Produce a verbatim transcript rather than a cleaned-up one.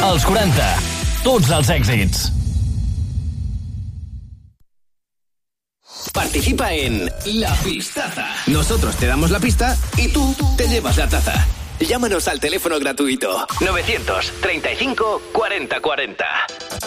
Els quaranta. Tots els èxits. Participa en La Pistaza. Nosotros te damos la pista y tú te llevas la taza. Llámanos al teléfono gratuito novecientos treinta y cinco cuarenta cuarenta.